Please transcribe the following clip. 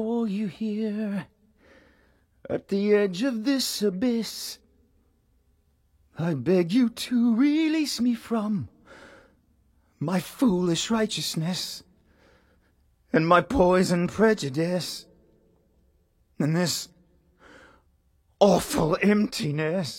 For you here, at the edge of this abyss, I beg you to release me from my foolish righteousness and my poison prejudice and this awful emptiness.